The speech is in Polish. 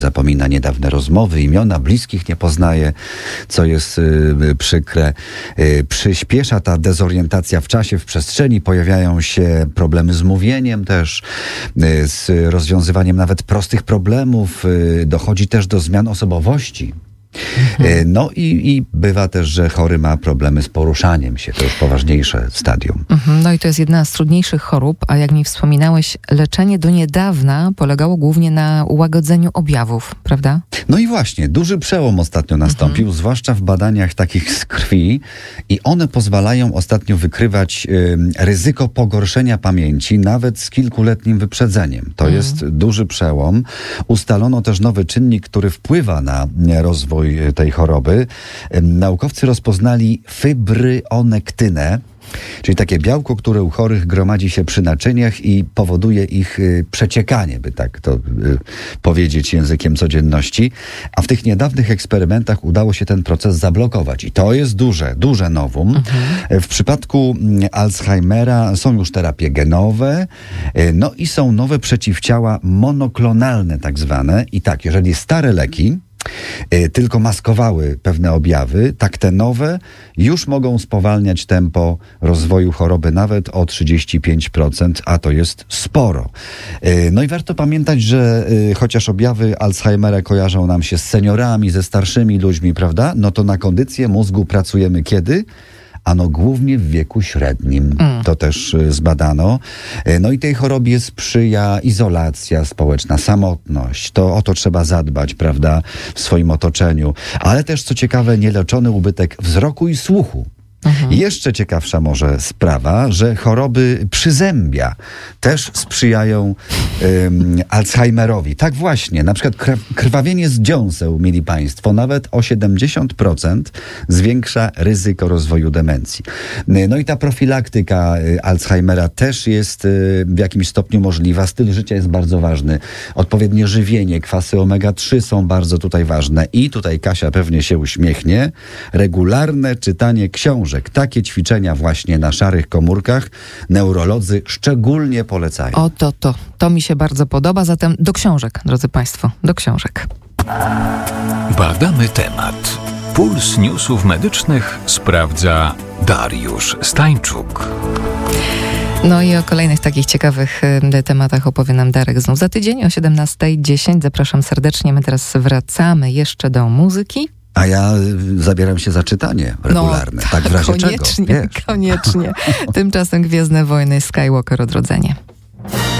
Zapomina niedawne rozmowy, imiona, bliskich nie poznaje, co jest przykre. Przyspiesza ta dezorientacja w czasie, w przestrzeni. Pojawiają się problemy z mówieniem też, z rozwiązywaniem nawet prostych problemów. Dochodzi też do zmian osobowości. No i bywa też, że chory ma problemy z poruszaniem się. To już poważniejsze stadium. No i to jest jedna z trudniejszych chorób, a jak mi wspominałeś, leczenie do niedawna polegało głównie na ułagodzeniu objawów, prawda? No i właśnie, duży przełom ostatnio nastąpił, zwłaszcza w badaniach takich z krwi i one pozwalają ostatnio wykrywać ryzyko pogorszenia pamięci nawet z kilkuletnim wyprzedzeniem. To jest duży przełom. Ustalono też nowy czynnik, który wpływa na rozwój tej choroby. Naukowcy rozpoznali fibryonektynę, czyli takie białko, które u chorych gromadzi się przy naczyniach i powoduje ich przeciekanie, by tak to powiedzieć językiem codzienności. A w tych niedawnych eksperymentach udało się ten proces zablokować. I to jest duże nowum. W przypadku Alzheimera są już terapie genowe, no i są nowe przeciwciała monoklonalne tak zwane. I tak, jeżeli stare leki tylko maskowały pewne objawy, tak te nowe już mogą spowalniać tempo rozwoju choroby nawet o 35%, a to jest sporo. No i warto pamiętać, że chociaż objawy Alzheimera kojarzą nam się z seniorami, ze starszymi ludźmi, prawda? No to na kondycję mózgu pracujemy kiedy? Ano głównie w wieku średnim. To też zbadano. No i tej chorobie sprzyja izolacja społeczna, samotność. To o to trzeba zadbać, prawda, w swoim otoczeniu. Ale też, co ciekawe, nieleczony ubytek wzroku i słuchu. Jeszcze ciekawsza może sprawa, że choroby przyzębia też sprzyjają Alzheimerowi. Tak właśnie, na przykład krwawienie z dziąseł, mieli Państwo, nawet o 70% zwiększa ryzyko rozwoju demencji. No i ta profilaktyka Alzheimera też jest w jakimś stopniu możliwa. Styl życia jest bardzo ważny. Odpowiednie żywienie, kwasy omega-3 są bardzo tutaj ważne. I tutaj Kasia pewnie się uśmiechnie. Regularne czytanie książek. Takie ćwiczenia właśnie na szarych komórkach neurolodzy szczególnie polecają. To mi się bardzo podoba, zatem do książek, drodzy Państwo, do książek. Badamy temat. Puls newsów medycznych sprawdza Dariusz Stańczuk. No i o kolejnych takich ciekawych tematach opowie nam Darek znów za tydzień o 17:10. Zapraszam serdecznie. My teraz wracamy jeszcze do muzyki. A ja zabieram się za czytanie regularne. Tak w razie czego. Koniecznie. Tymczasem Gwiezdne Wojny, Skywalker Odrodzenie.